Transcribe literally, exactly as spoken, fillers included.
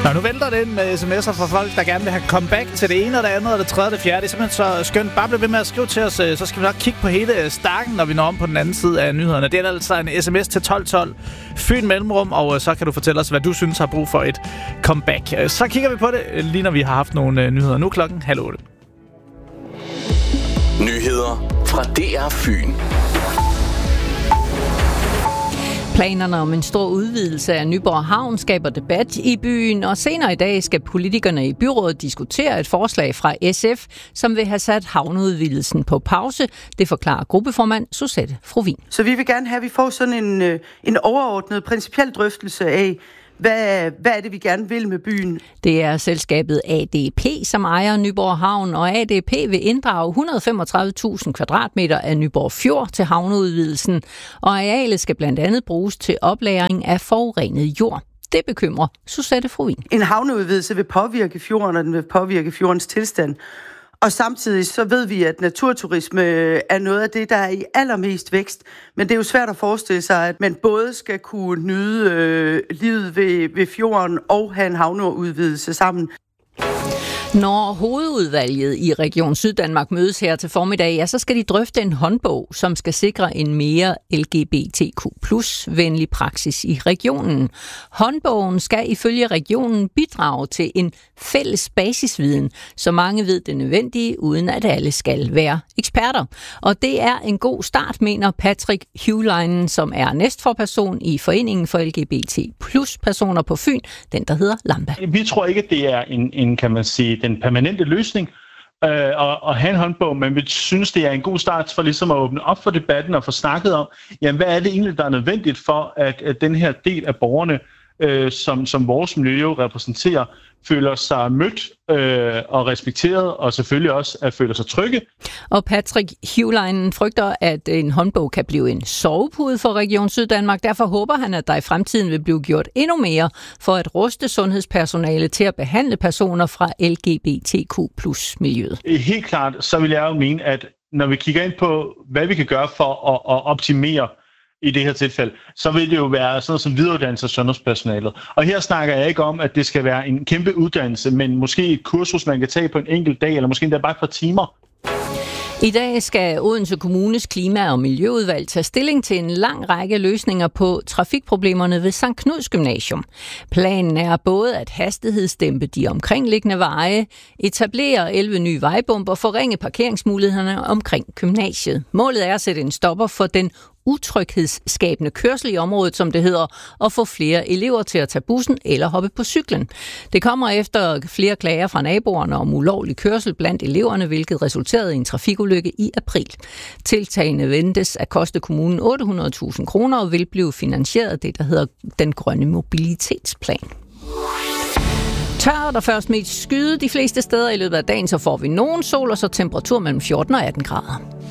Nå, nu vælter det ind med sms'er fra folk, der gerne vil have comeback til det ene og det andet og det tredje og det fjerde. Det er simpelthen så skønt. Bare bliv ved med at skrive til os, så skal vi nok kigge på hele stakken, når vi når om på den anden side af nyhederne. Det er altså en sms til tolv tolv. Fyn mellemrum, og så kan du fortælle os, hvad du synes har brug for et comeback. Så kigger vi på det, lige når vi har haft nogle nyheder. Nu klokken halv otte. Nyheder fra D R Fyn. Planerne om en stor udvidelse af Nyborg Havn skaber debat i byen, og senere i dag skal politikerne i byrådet diskutere et forslag fra S F, som vil have sat havneudvidelsen på pause. Det forklarer gruppeformand Suzette Frovin. Så vi vil gerne have, at vi får sådan en, en overordnet principiel drøftelse af, Hvad, hvad er det, vi gerne vil med byen? Det er selskabet A D P, som ejer Nyborg Havn, og A D P vil inddrage et hundrede og femogtredive tusind kvadratmeter af Nyborg Fjord til havneudvidelsen, og arealet skal blandt andet bruges til oplagring af forurenet jord. Det bekymrer Suzette Frovin. En havneudvidelse vil påvirke fjorden, og den vil påvirke fjordens tilstand. Og samtidig så ved vi, at naturturisme er noget af det, der er i allermest vækst. Men det er jo svært at forestille sig, at man både skal kunne nyde øh, livet ved, ved fjorden og have en havneudvidelse sammen. Når hovedudvalget i Region Syddanmark mødes her til formiddag, ja, så skal de drøfte en håndbog, som skal sikre en mere L G B T Q plus venlig praksis i regionen. Håndbogen skal ifølge regionen bidrage til en fælles basisviden, så mange ved det nødvendige, uden at alle skal være eksperter. Og det er en god start, mener Patrick Huleinen, som er næstforperson i Foreningen for L G B T plus personer på Fyn, den der hedder Lamba. Vi tror ikke, at det er en, en kan man sige, den permanente løsning øh, at, at have en håndbog, men vi synes, det er en god start for ligesom at åbne op for debatten og få snakket om, jamen, hvad er det egentlig, der er nødvendigt for, at, at den her del af borgerne, øh, som, som vores miljø repræsenterer, føler sig mødt øh, og respekteret, og selvfølgelig også at føle sig trygge. Og Patrick Huleinen frygter, at en håndbog kan blive en sovepude for Region Syddanmark. Derfor håber han, at der i fremtiden vil blive gjort endnu mere for at ruste sundhedspersonale til at behandle personer fra L G B T Q plus miljøet. Helt klart, så vil jeg jo mene, at når vi kigger ind på, hvad vi kan gøre for at, at optimere i det her tilfælde, så vil det jo være sådan noget som videreuddannelse af sundhedspersonalet. Og her snakker jeg ikke om, at det skal være en kæmpe uddannelse, men måske et kursus, man kan tage på en enkelt dag, eller måske endda bare et par timer. I dag skal Odense Kommunes klima- og miljøudvalg tage stilling til en lang række løsninger på trafikproblemerne ved Sankt Knuds Gymnasium. Planen er både at hastighedsdæmpe de omkringliggende veje, etablere elleve nye vejbumper og forringe parkeringsmulighederne omkring gymnasiet. Målet er at sætte en stopper for den utryghedsskabende kørsel i området, som det hedder, og få flere elever til at tage bussen eller hoppe på cyklen. Det kommer efter flere klager fra naboerne om ulovlig kørsel blandt eleverne, hvilket resulterede i en trafikulykke i april. Tiltagene ventes at koste kommunen otte hundrede tusind kroner og vil blive finansieret af det, der hedder den grønne mobilitetsplan. Tørt og først mest skyde de fleste steder i løbet af dagen, så får vi nogen sol, og så temperatur mellem fjorten og atten grader.